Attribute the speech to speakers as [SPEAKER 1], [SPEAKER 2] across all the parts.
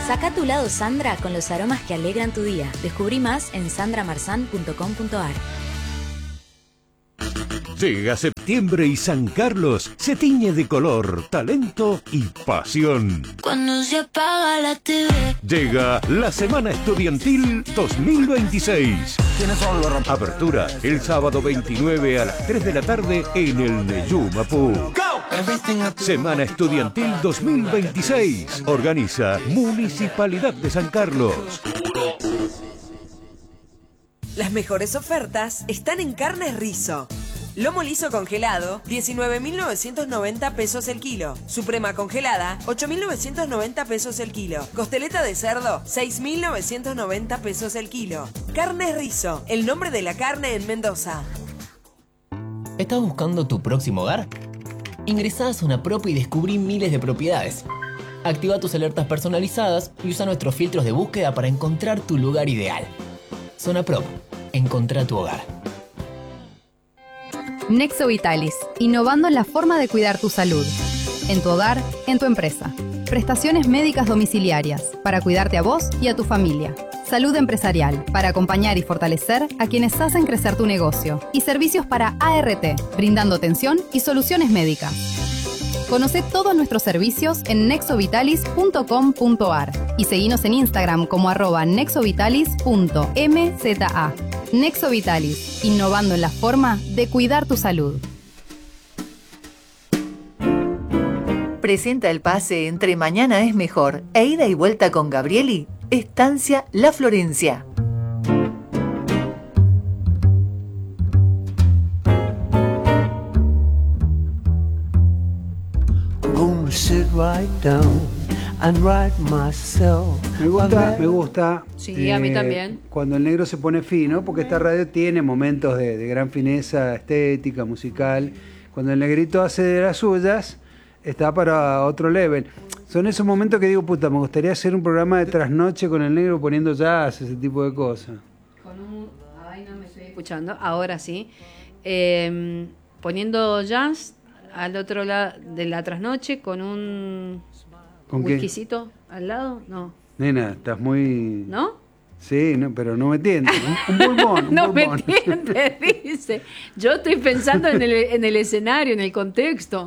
[SPEAKER 1] Saca tu lado Sandra con los aromas que alegran tu día. Descubrí más en sandramarzan.com.ar.
[SPEAKER 2] Llega septiembre y San Carlos se tiñe de color, talento y pasión.
[SPEAKER 3] Cuando se apaga la TV.
[SPEAKER 2] Llega la Semana Estudiantil 2026. Apertura el sábado 29 a las 3 de la tarde en el Neyú Mapú. Semana Estudiantil 2026. Organiza Municipalidad de San Carlos.
[SPEAKER 4] Las mejores ofertas están en Carnes Rizo. Lomo liso congelado, 19.990 pesos el kilo. Suprema congelada, 8.990 pesos el kilo. Costeleta de cerdo, 6.990 pesos el kilo. Carnes Rizo, el nombre de la carne en Mendoza.
[SPEAKER 5] ¿Estás buscando tu próximo hogar? Ingresá a Zona Prop y descubrí miles de propiedades. Activa tus alertas personalizadas y usa nuestros filtros de búsqueda para encontrar tu lugar ideal. Zona Prop, encontrá tu hogar.
[SPEAKER 6] Nexo Vitalis, innovando en la forma de cuidar tu salud. En tu hogar, en tu empresa. Prestaciones médicas domiciliarias, para cuidarte a vos y a tu familia. Salud empresarial, para acompañar y fortalecer a quienes hacen crecer tu negocio. Y servicios para ART, brindando atención y soluciones médicas. Conoce todos nuestros servicios en nexovitalis.com.ar y seguinos en Instagram como @nexovitalis.mza. Nexo Vitalis, innovando en la forma de cuidar tu salud.
[SPEAKER 7] Presenta el pase entre Mañana es Mejor e Ida y Vuelta con Gabrieli, Estancia La Florencia.
[SPEAKER 8] Gonna sit right down and write myself. Me gusta.
[SPEAKER 9] Sí, a mí también.
[SPEAKER 8] Cuando el negro se pone fino, porque esta radio tiene momentos de gran fineza estética, musical. Cuando el negrito hace de las suyas, está para otro level. Son esos momentos que digo, puta, me gustaría hacer un programa de trasnoche con el negro poniendo jazz, ese tipo de cosas.
[SPEAKER 9] Ay, no me estoy escuchando. Ahora sí. Poniendo jazz al otro lado de la trasnoche con un whiskycito al lado, no.
[SPEAKER 8] Nena, estás muy...
[SPEAKER 9] ¿No?
[SPEAKER 8] Sí, no, pero no me tientes. Un pulmón.
[SPEAKER 9] No me tientes, dice. Yo estoy pensando en el escenario, en el contexto.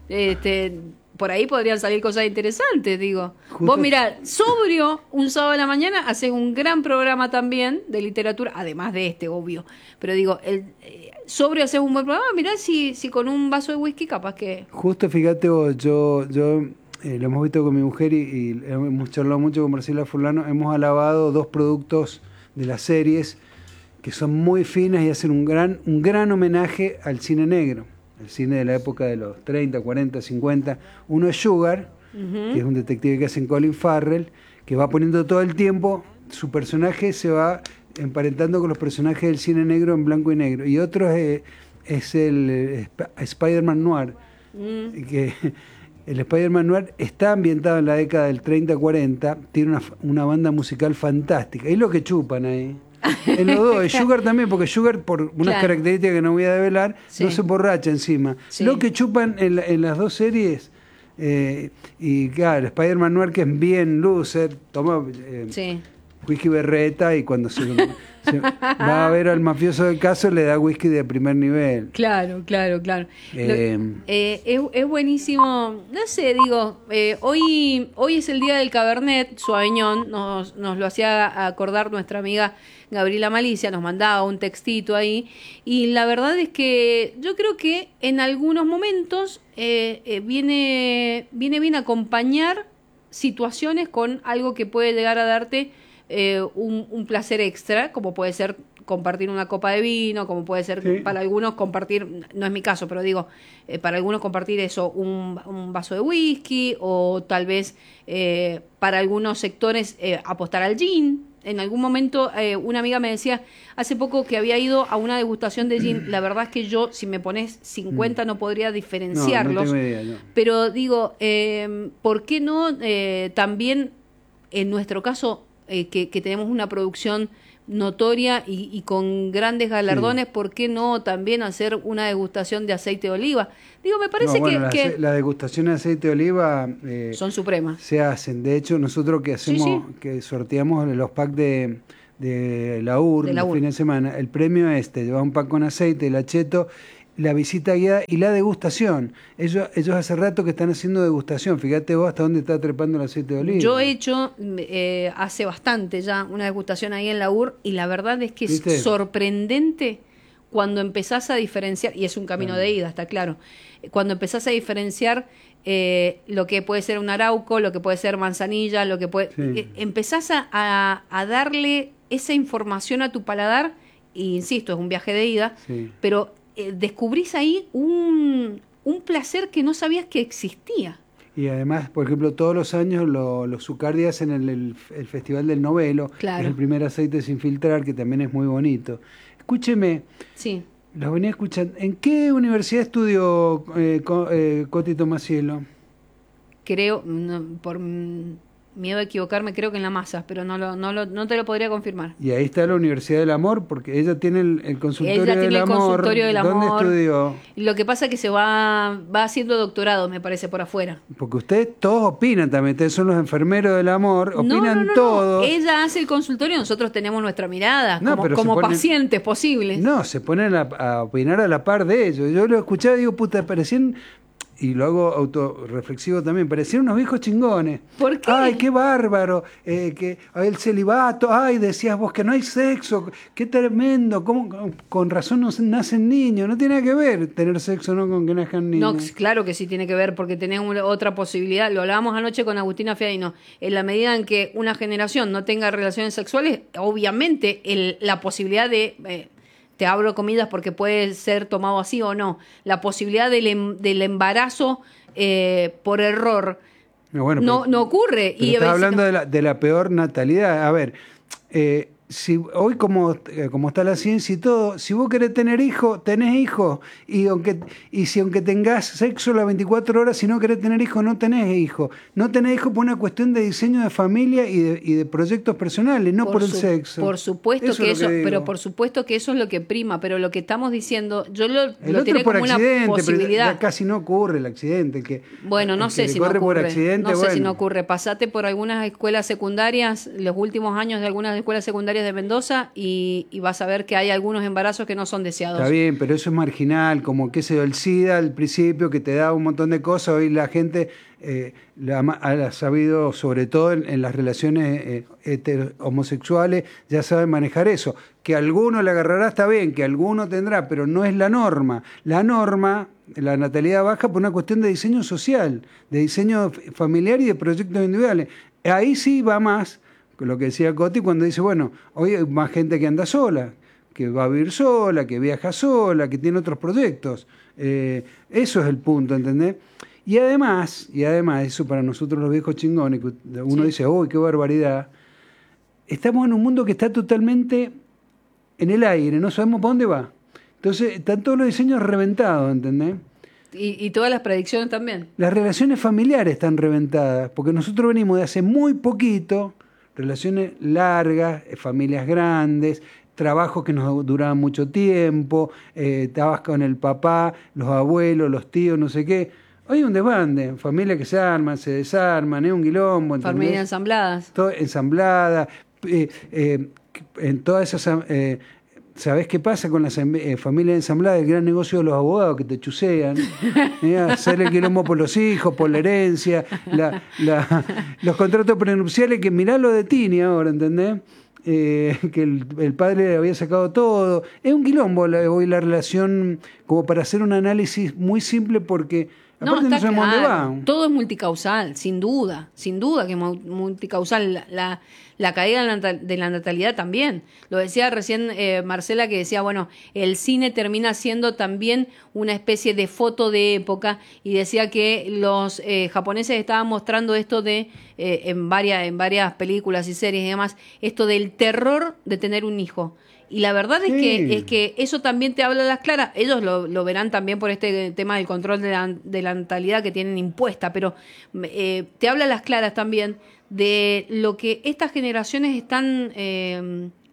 [SPEAKER 9] Por ahí podrían salir cosas interesantes, digo. Justo. Vos mirá, sobrio, un sábado de la mañana, haces un gran programa también de literatura, además de este, obvio. Pero digo, sobrio haces un buen programa, mirá si con un vaso de whisky capaz que...
[SPEAKER 8] Justo, fíjate vos, yo lo hemos visto con mi mujer y hemos charlado mucho con Marcela Furlano, hemos alabado dos productos de las series que son muy finas y hacen un gran homenaje al cine negro, el cine de la época de los 30, 40, 50. Uno es Sugar, que es un detective que hace Colin Farrell, que va poniendo todo el tiempo, su personaje se va emparentando con los personajes del cine negro en blanco y negro. Y otro es el Spider-Man Noir, que el Spider-Man Noir está ambientado en la década del 30-40, tiene una banda musical fantástica. Es lo que chupan ahí. En los dos, y Sugar también, porque Sugar, por unas características que no voy a develar, no se borracha encima. Sí. Lo que chupan en las dos series, y claro, Spider-Man Noir, que es bien loser, toma whisky berreta, y cuando se va a ver al mafioso del caso, le da whisky de primer nivel.
[SPEAKER 9] Claro. Es buenísimo. No sé, digo, hoy es el día del Cabernet Sauvignon, nos lo hacía acordar nuestra amiga Gabriela Malicia, nos mandaba un textito ahí, y la verdad es que yo creo que en algunos momentos viene bien acompañar situaciones con algo que puede llegar a darte un placer extra, como puede ser compartir una copa de vino, como puede ser para algunos compartir, no es mi caso, pero digo, para algunos compartir eso, un vaso de whisky, o tal vez para algunos sectores apostar al gin. En algún momento una amiga me decía hace poco que había ido a una degustación de gin. La verdad es que yo, si me pones 50, no podría diferenciarlos.
[SPEAKER 8] No tengo idea, no.
[SPEAKER 9] Pero digo, ¿por qué no también, en nuestro caso, que tenemos una producción notoria y con grandes galardones, ¿por qué no también hacer una degustación de aceite de oliva? Digo, me parece que
[SPEAKER 8] la degustación de aceite de oliva
[SPEAKER 9] son supremas.
[SPEAKER 8] Se hacen. De hecho, nosotros que hacemos, que sorteamos los packs de la UR el fin de semana, el premio lleva un pack con aceite, el acheto, la visita guiada y la degustación. Ellos hace rato que están haciendo degustación. Fíjate vos hasta dónde está trepando el aceite de oliva.
[SPEAKER 9] Yo he hecho hace bastante ya una degustación ahí en la UR y la verdad es que
[SPEAKER 8] ¿viste?
[SPEAKER 9] Es sorprendente cuando empezás a diferenciar, y es un camino de ida, está claro, cuando empezás a diferenciar lo que puede ser un arauco, lo que puede ser manzanilla, lo que puede... empezás a darle esa información a tu paladar, y insisto, es un viaje de ida, pero descubrís ahí un placer que no sabías que existía.
[SPEAKER 8] Y además, por ejemplo, todos los años los Zucardi hacen el Festival del Novelo,
[SPEAKER 9] claro.
[SPEAKER 8] Es el primer aceite sin filtrar, que también es muy bonito. Escúcheme, los venía escuchando. ¿En qué universidad estudió Coti Tomasiello?
[SPEAKER 9] Creo, por miedo a equivocarme, creo que en la Masa, pero no te lo podría confirmar.
[SPEAKER 8] Y ahí está la Universidad del Amor, porque ella tiene el consultorio del amor. ¿Dónde estudió?
[SPEAKER 9] Lo que pasa es que se va haciendo doctorado, me parece, por afuera.
[SPEAKER 8] Porque ustedes todos opinan también, ustedes son los enfermeros del amor, opinan todos.
[SPEAKER 9] Ella hace el consultorio, nosotros tenemos nuestra mirada, como pacientes posibles.
[SPEAKER 8] No, se ponen a opinar a la par de ellos. Yo lo escuchaba y digo, puta, parecían... Y lo hago autorreflexivo también, parecían unos viejos chingones.
[SPEAKER 9] ¿Por qué?
[SPEAKER 8] Ay, qué bárbaro, que el celibato, ay, decías vos que no hay sexo, qué tremendo, ¿cómo? Con razón no nacen niños, no tiene nada que ver tener sexo no con que nazcan niños.
[SPEAKER 9] No, claro que sí tiene que ver, porque tenés otra posibilidad, lo hablábamos anoche con Agustina Fiadino, en la medida en que una generación no tenga relaciones sexuales, obviamente la posibilidad de... te abro comillas porque puede ser tomado así o no, la posibilidad del embarazo por error no ocurre.
[SPEAKER 8] Y estás hablando de la peor natalidad. A ver, si hoy como está la ciencia y todo, si vos querés tener hijos, tenés hijos, y si aunque tengas sexo las 24 horas, si no querés tener hijos, no tenés hijos. No tenés hijos por una cuestión de diseño de familia y de proyectos personales, no por el sexo.
[SPEAKER 9] Por supuesto que eso, pero por supuesto que eso es lo que prima, pero lo que estamos diciendo, yo lo tiré como una posibilidad.
[SPEAKER 8] Ya casi no ocurre el accidente.
[SPEAKER 9] Bueno, no sé si no ocurre. Si no ocurre. Pasate por algunas escuelas secundarias, los últimos años de algunas escuelas secundarias de Mendoza y vas a ver que hay algunos embarazos que no son deseados.
[SPEAKER 8] Está bien, pero eso es marginal, como que el SIDA al principio que te da un montón de cosas, hoy la gente ha sabido, sobre todo en las relaciones homosexuales, ya saben manejar eso. Que alguno le agarrará está bien, que alguno tendrá, pero no es la norma. La norma, la natalidad baja por una cuestión de diseño social, de diseño familiar y de proyectos individuales. Ahí sí va más lo que decía Coti cuando dice, bueno, hoy hay más gente que anda sola, que va a vivir sola, que viaja sola, que tiene otros proyectos. Eso es el punto, ¿entendés? Y además, eso para nosotros los viejos chingones, que uno dice, uy, qué barbaridad, estamos en un mundo que está totalmente en el aire, no sabemos para dónde va. Entonces, están todos los diseños reventados, ¿entendés?
[SPEAKER 9] Y todas las predicciones también.
[SPEAKER 8] Las relaciones familiares están reventadas, porque nosotros venimos de hace muy poquito, relaciones largas, familias grandes, trabajos que nos duraban mucho tiempo, estabas con el papá, los abuelos, los tíos, no sé qué. Hoy hay un desbande, familias que se arman, se desarman, es un quilombo. ¿entendés?
[SPEAKER 9] Familias ensambladas.
[SPEAKER 8] Todo ensamblada, en todas esas... ¿Sabés qué pasa con las familias ensambladas? El gran negocio de los abogados que te chusean, hacer el quilombo por los hijos, por la herencia, los contratos prenupciales, que mirá lo de Tini ahora, ¿entendés? Que el padre le había sacado todo. Es un quilombo hoy la relación, como para hacer un análisis muy simple, porque aparte no sabemos dónde va.
[SPEAKER 9] Todo es multicausal, sin duda que es multicausal. La caída de la natalidad también. Lo decía recién Marcela, que decía, bueno, el cine termina siendo también una especie de foto de época, y decía que los japoneses estaban mostrando esto de, en varias películas y series y demás, esto del terror de tener un hijo. Y la verdad es que eso también te habla a las claras. Ellos lo verán también por este tema del control de la natalidad que tienen impuesta, pero te habla a las claras también de lo que estas generaciones están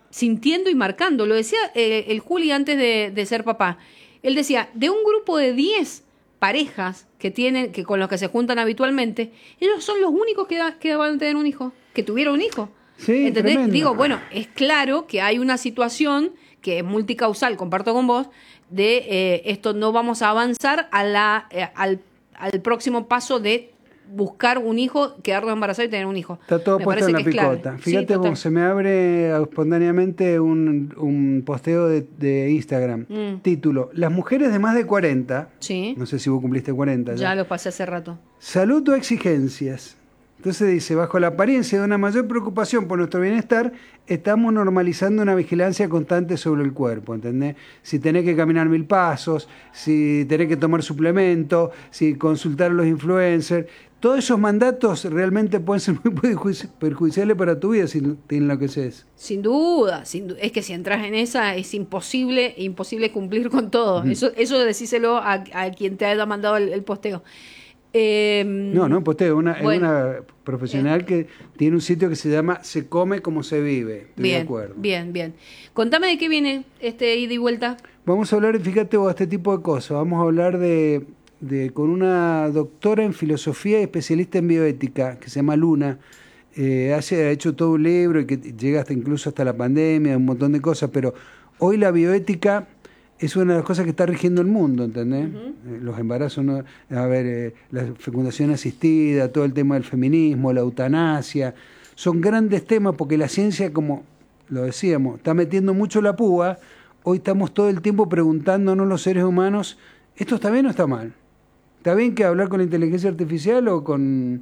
[SPEAKER 9] sintiendo y marcando. Lo decía el Juli antes de ser papá. Él decía, de un grupo de 10 parejas que con los que se juntan habitualmente, ellos son los únicos que van a tener un hijo, que tuvieron un hijo.
[SPEAKER 8] Sí,
[SPEAKER 9] ¿entendés?
[SPEAKER 8] tremendo.
[SPEAKER 9] Digo, bueno, es claro que hay una situación que es multicausal, comparto con vos, de esto no vamos a avanzar al próximo paso de buscar un hijo, quedarnos embarazados y tener un hijo.
[SPEAKER 8] Está todo
[SPEAKER 9] Me
[SPEAKER 8] puesto en la
[SPEAKER 9] parece que es
[SPEAKER 8] picota.
[SPEAKER 9] clave.
[SPEAKER 8] Fíjate,
[SPEAKER 9] Sí,
[SPEAKER 8] vos, se me abre espontáneamente un posteo de Instagram. Título: Las mujeres de más de 40,
[SPEAKER 9] Sí.
[SPEAKER 8] no sé si vos cumpliste 40
[SPEAKER 9] Ya lo pasé hace rato.
[SPEAKER 8] salud o exigencias. Entonces dice, bajo la apariencia de una mayor preocupación por nuestro bienestar, estamos normalizando una vigilancia constante sobre el cuerpo, ¿entendés? Si tenés que caminar 1000 pasos, si tenés que tomar suplemento, si consultar a los influencers, todos esos mandatos realmente pueden ser muy perjudiciales para tu vida si te enloqueces.
[SPEAKER 9] Sin duda. Es que si entras en esa es imposible cumplir con todo. Eso decíselo a quien te haya mandado el posteo.
[SPEAKER 8] No, posteo, es
[SPEAKER 9] bueno,
[SPEAKER 8] una profesional que tiene un sitio que se llama Se come como se vive. Estoy de acuerdo.
[SPEAKER 9] Bien. Contame de qué viene este ida y vuelta.
[SPEAKER 8] Vamos a hablar, fíjate vos, este tipo de cosas. Vamos a hablar con una doctora en filosofía y especialista en bioética que se llama Luna. Ha hecho todo un libro y que llega incluso hasta la pandemia, un montón de cosas, pero hoy la bioética es una de las cosas que está rigiendo el mundo, ¿entendés? Los embarazos, la fecundación asistida, todo el tema del feminismo, la eutanasia, son grandes temas porque la ciencia, como lo decíamos, está metiendo mucho la púa. Hoy estamos todo el tiempo preguntándonos los seres humanos, ¿esto está bien o está mal? ¿Está bien que hablar con la inteligencia artificial o con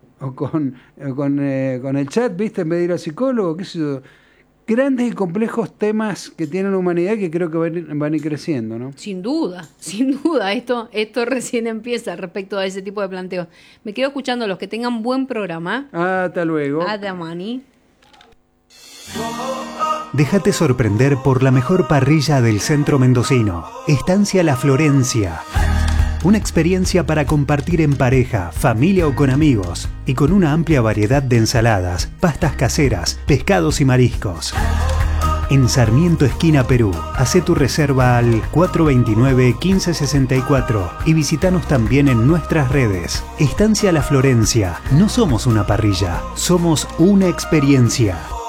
[SPEAKER 8] el chat, viste, en vez de ir al psicólogo? ¿Qué sé yo? Grandes y complejos temas que tiene la humanidad que creo que van a ir creciendo, ¿no?
[SPEAKER 9] Sin duda. Esto recién empieza respecto a ese tipo de planteos. Me quedo escuchando a los que tengan buen programa.
[SPEAKER 8] Hasta luego.
[SPEAKER 9] Adamani.
[SPEAKER 10] Déjate sorprender por la mejor parrilla del centro mendocino. Estancia La Florencia. Una experiencia para compartir en pareja, familia o con amigos, y con una amplia variedad de ensaladas, pastas caseras, pescados y mariscos. En Sarmiento, esquina Perú. Hacé tu reserva al 429-1564 y visítanos también en nuestras redes. Estancia La Florencia. No somos una parrilla, somos una experiencia.